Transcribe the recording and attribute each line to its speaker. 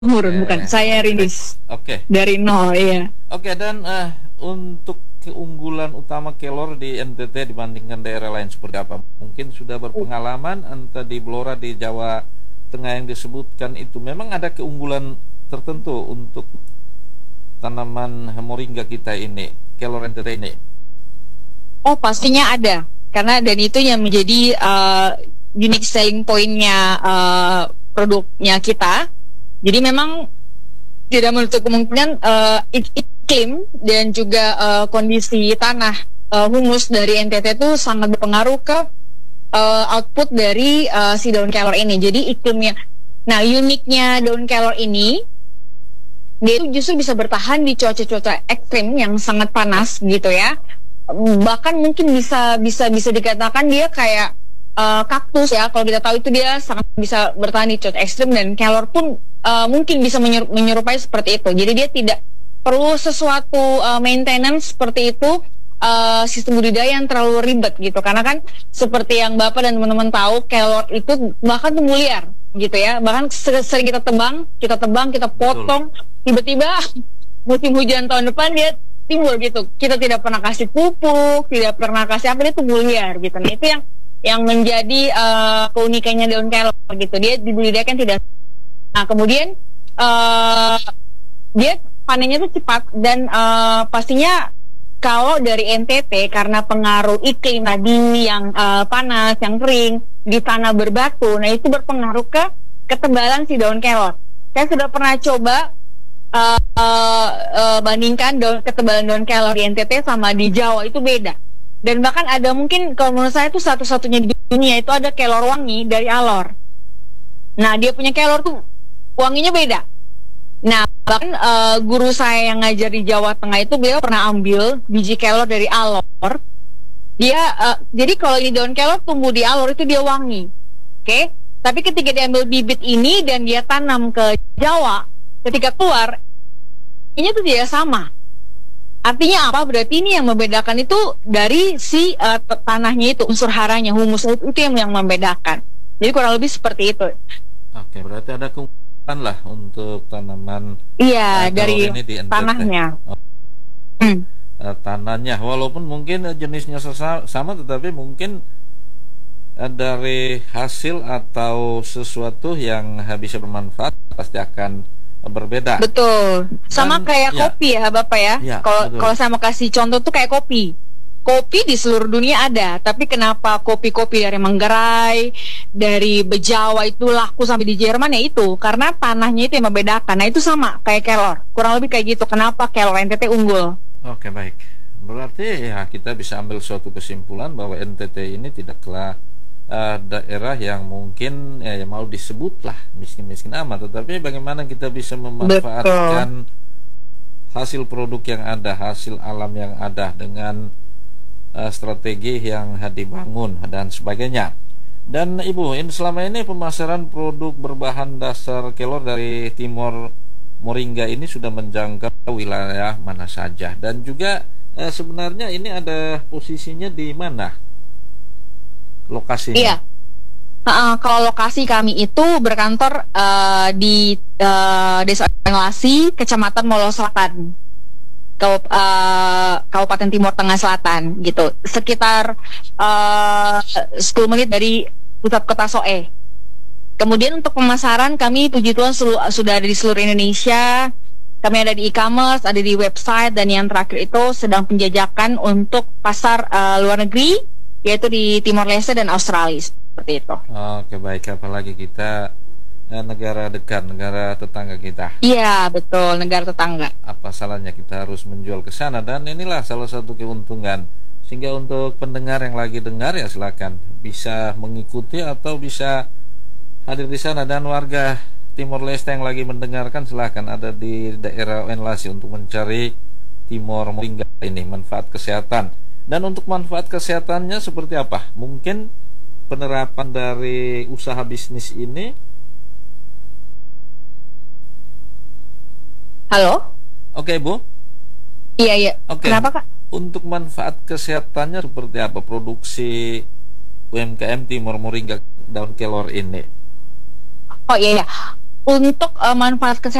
Speaker 1: bukan saya rintis
Speaker 2: Oke.
Speaker 1: dari nol, iya.
Speaker 2: Oke, dan untuk keunggulan utama Kelor di NTT dibandingkan daerah lain seperti apa? Mungkin sudah berpengalaman entah di Blora di Jawa Tengah yang disebutkan itu memang ada keunggulan tertentu untuk tanaman moringa kita ini, Kelor NTT ini.
Speaker 1: Oh, pastinya ada. Karena dan itu yang menjadi unique selling point-nya produknya kita. Jadi memang tidak menutup kemungkinan iklim dan juga kondisi tanah humus dari NTT itu sangat berpengaruh ke output dari si daun kelor ini. Jadi iklimnya. Nah, uniknya daun kelor ini dia itu justru bisa bertahan di cuaca-cuaca ekstrim yang sangat panas gitu ya. Bahkan mungkin bisa dikatakan dia kayak kaktus ya. Kalau kita tahu itu dia sangat bisa bertahan di cuaca ekstrim, dan kelor pun mungkin bisa menyerupai seperti itu. Jadi dia tidak perlu sesuatu maintenance seperti itu, sistem budidaya yang terlalu ribet gitu. Karena kan seperti yang Bapak dan teman-teman tahu, kelor itu bahkan tumbuh liar gitu ya. Bahkan sering kita tebang, kita potong, tiba-tiba musim hujan tahun depan dia timbul gitu. Kita tidak pernah kasih pupuk, tidak pernah kasih apa, dia tumbuh liar gitu. Nah, itu yang menjadi keunikannya daun kelor gitu. Dia dibudidayakan tidak. Nah, kemudian dia panennya tuh cepat, dan pastinya kalau dari NTT karena pengaruh iklim tadi yang panas, yang kering, di tanah berbatu, nah itu berpengaruh ke ketebalan si daun kelor. Saya sudah pernah coba bandingkan ketebalan daun kelor di NTT sama di Jawa, itu beda. Dan bahkan ada mungkin kalau menurut saya itu satu-satunya di dunia itu ada kelor wangi dari Alor. Nah, dia punya kelor tuh wanginya beda. Nah, bahkan guru saya yang ngajar di Jawa Tengah itu beliau pernah ambil biji kelor dari Alor. Dia jadi kalau ini daun kelor tumbuh di Alor itu dia wangi. Oke? Tapi ketika diambil bibit ini dan dia tanam ke Jawa, ketika keluar ini tuh tidak sama. Artinya apa? Berarti ini yang membedakan itu dari si tanahnya itu, unsur haranya, humusnya itu yang membedakan. Jadi kurang lebih seperti itu.
Speaker 2: Oke, berarti ada keunggulan lah untuk tanaman
Speaker 1: dari
Speaker 2: ini di NTT.
Speaker 1: tanahnya.
Speaker 2: Tanahnya, walaupun mungkin jenisnya sama, tetapi mungkin dari hasil atau sesuatu yang bisa bermanfaat pasti akan berbeda.
Speaker 1: Betul. Sama kayak kopi ya, Bapak ya. Kalau saya mau kasih contoh tuh kayak kopi. Kopi di seluruh dunia ada, tapi kenapa kopi-kopi dari Manggarai, dari Bejawa itu laku sampai di Jerman ya itu karena tanahnya itu yang membedakan. Nah, itu sama kayak kelor. Kurang lebih kayak gitu. Kenapa kelor NTT unggul?
Speaker 2: Oke, baik. Berarti ya kita bisa ambil suatu kesimpulan bahwa NTT ini tidaklah daerah yang mungkin ya mau disebutlah miskin-miskin amat, tetapi bagaimana kita bisa memanfaatkan hasil produk yang ada, hasil alam yang ada dengan strategi yang dibangun dan sebagainya. Dan Ibu, selama ini pemasaran produk berbahan dasar kelor dari Timor Moringa ini sudah menjangkau wilayah mana saja, dan juga sebenarnya ini ada posisinya di mana? Lokasinya?
Speaker 1: Iya. Kalau lokasi kami itu berkantor di Desa Relasi, Kecamatan Molo Selatan, Kabupaten Timur Tengah Selatan, gitu. Sekitar 10 menit dari pusat kota Soe. Kemudian untuk pemasaran kami, puji Tuhan sudah ada di seluruh Indonesia. Kami ada di e-commerce, ada di website, dan yang terakhir itu sedang penjajakan untuk pasar luar negeri, yaitu di Timor Leste dan Australia, seperti itu.
Speaker 2: Oke, baik. Apalagi kita negara dekat, negara tetangga kita.
Speaker 1: Iya, betul, negara tetangga.
Speaker 2: Apa salahnya kita harus menjual ke sana, dan inilah salah satu keuntungan. Sehingga untuk pendengar yang lagi dengar ya silakan bisa mengikuti atau bisa hadir di sana, dan warga Timor Leste yang lagi mendengarkan silakan ada di daerah Enlasi untuk mencari Timor Moringa ini, manfaat kesehatan. Dan untuk manfaat kesehatannya seperti apa? Mungkin penerapan dari usaha bisnis ini.
Speaker 1: Halo?
Speaker 2: Oke, Bu.
Speaker 1: Iya.
Speaker 2: Oke.
Speaker 1: Kenapa, Kak?
Speaker 2: Untuk manfaat kesehatannya seperti apa produksi UMKM Timor Moringa daun kelor ini?
Speaker 1: Oh iya. untuk manfaat kesehatan